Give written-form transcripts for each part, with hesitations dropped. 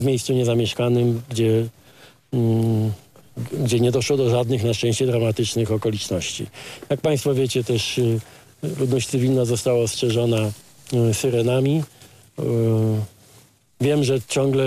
w miejscu niezamieszkanym, gdzie nie doszło do żadnych na szczęście dramatycznych okoliczności. Jak Państwo wiecie, też ludność cywilna została ostrzeżona syrenami. Wiem, że ciągle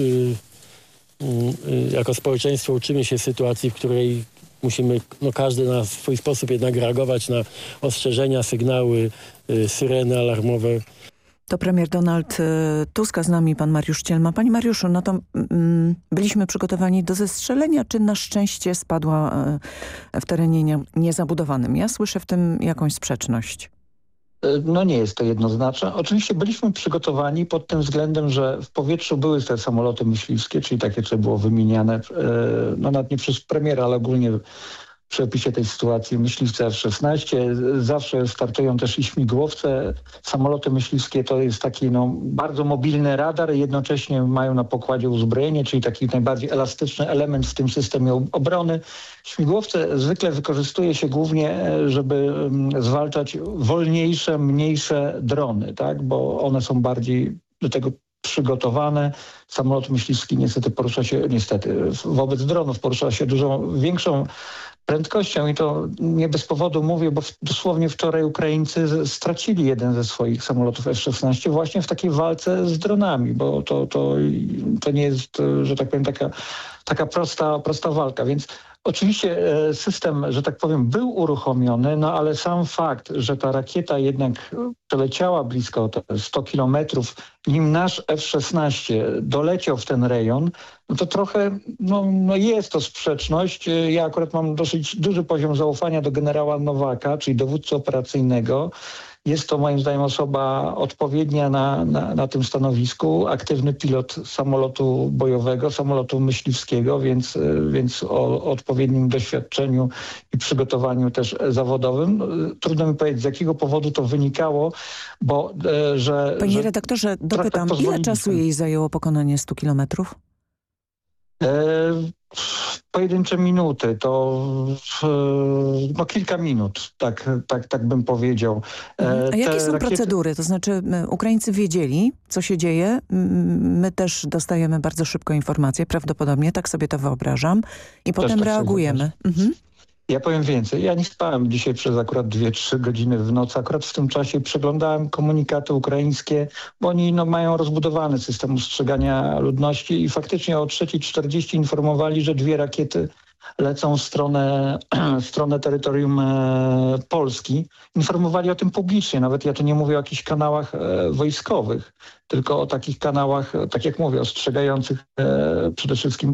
jako społeczeństwo uczymy się sytuacji, w której musimy każdy na swój sposób jednak reagować na ostrzeżenia, sygnały, syreny alarmowe. To premier Donald Tusk, a z nami pan Mariusz Cielma. Panie Mariuszu, no to byliśmy przygotowani do zestrzelenia, czy na szczęście spadła w terenie niezabudowanym? Ja słyszę w tym jakąś sprzeczność. No nie jest to jednoznaczne. Oczywiście byliśmy przygotowani pod tym względem, że w powietrzu były te samoloty myśliwskie, czyli takie, co było wymieniane, no nawet nie przez premiera, ale ogólnie przy opisie tej sytuacji myśliwce F-16. Zawsze startują też i śmigłowce. Samoloty myśliwskie to jest taki bardzo mobilny radar, jednocześnie mają na pokładzie uzbrojenie, czyli taki najbardziej elastyczny element w tym systemie obrony. Śmigłowce zwykle wykorzystuje się głównie, żeby zwalczać wolniejsze, mniejsze drony, tak? Bo one są bardziej do tego przygotowane. Samolot myśliwski wobec dronów porusza się dużo większą prędkością i to nie bez powodu mówię, bo dosłownie wczoraj Ukraińcy stracili jeden ze swoich samolotów F-16 właśnie w takiej walce z dronami, bo to nie jest, że tak powiem, taka prosta walka, więc oczywiście system, że tak powiem, był uruchomiony, no ale sam fakt, że ta rakieta jednak przeleciała blisko 100 kilometrów, nim nasz F-16 doleciał w ten rejon, no to trochę jest to sprzeczność. Ja akurat mam dosyć duży poziom zaufania do generała Nowaka, czyli dowódcy operacyjnego. Jest to moim zdaniem osoba odpowiednia na tym stanowisku, aktywny pilot samolotu bojowego, samolotu myśliwskiego, więc o odpowiednim doświadczeniu i przygotowaniu też zawodowym. Trudno mi powiedzieć, z jakiego powodu to wynikało, bo Panie redaktorze, dopytam, ile czasu jej zajęło pokonanie 100 kilometrów? Pojedyncze minuty, to kilka minut, tak bym powiedział. A jakie są procedury? To znaczy Ukraińcy wiedzieli, co się dzieje. My też dostajemy bardzo szybko informacje, prawdopodobnie, tak sobie to wyobrażam. I potem tak reagujemy. Ja powiem więcej. Ja nie spałem dzisiaj przez akurat 2-3 godziny w nocy. Akurat w tym czasie przeglądałem komunikaty ukraińskie, bo oni mają rozbudowany system ostrzegania ludności i faktycznie o 3:40 informowali, że 2 rakiety lecą w stronę terytorium Polski. Informowali o tym publicznie. Nawet ja tu nie mówię o jakichś kanałach wojskowych, tylko o takich kanałach, tak jak mówię, ostrzegających przede wszystkim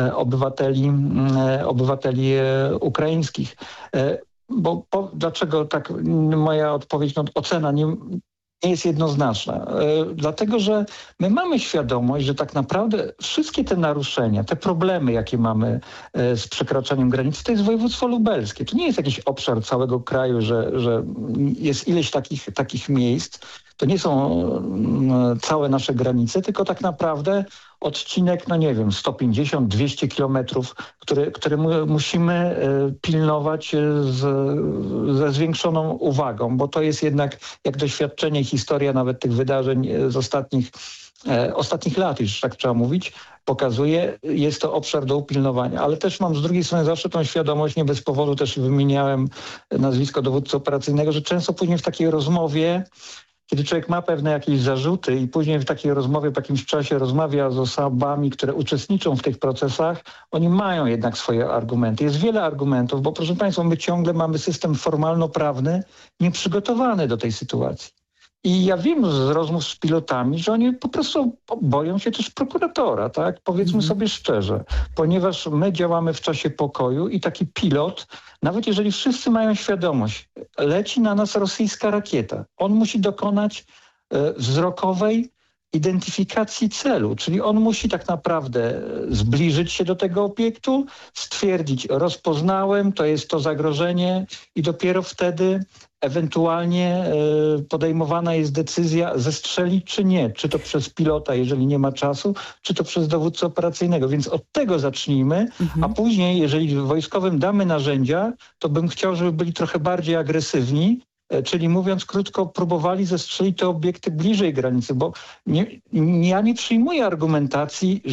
obywateli ukraińskich. Dlaczego tak moja odpowiedź, ocena nie jest jednoznaczna? Dlatego, że my mamy świadomość, że tak naprawdę wszystkie te naruszenia, te problemy, jakie mamy z przekraczaniem granicy, to jest województwo lubelskie. To nie jest jakiś obszar całego kraju, że jest ileś takich miejsc. To nie są całe nasze granice, tylko tak naprawdę odcinek, 150-200 kilometrów, który musimy pilnować ze zwiększoną uwagą, bo to jest jednak, jak doświadczenie, historia nawet tych wydarzeń z ostatnich lat, już tak trzeba mówić, pokazuje, jest to obszar do upilnowania. Ale też mam z drugiej strony zawsze tą świadomość, nie bez powodu też wymieniałem nazwisko dowódcy operacyjnego, że często później w takiej rozmowie, kiedy człowiek ma pewne jakieś zarzuty i później w takiej rozmowie po jakimś czasie rozmawia z osobami, które uczestniczą w tych procesach, oni mają jednak swoje argumenty. Jest wiele argumentów, bo proszę Państwa, my ciągle mamy system formalno-prawny nieprzygotowany do tej sytuacji. I ja wiem z rozmów z pilotami, że oni po prostu boją się też prokuratora, tak? Powiedzmy sobie szczerze, ponieważ my działamy w czasie pokoju i taki pilot, nawet jeżeli wszyscy mają świadomość, leci na nas rosyjska rakieta, on musi dokonać wzrokowej identyfikacji celu, czyli on musi tak naprawdę zbliżyć się do tego obiektu, stwierdzić, rozpoznałem, to jest to zagrożenie i dopiero wtedy ewentualnie podejmowana jest decyzja zestrzelić czy nie, czy to przez pilota, jeżeli nie ma czasu, czy to przez dowódcę operacyjnego. Więc od tego zacznijmy, a później, jeżeli wojskowym damy narzędzia, to bym chciał, żeby byli trochę bardziej agresywni Czyli mówiąc krótko, próbowali zestrzelić te obiekty bliżej granicy, bo ja nie przyjmuję argumentacji,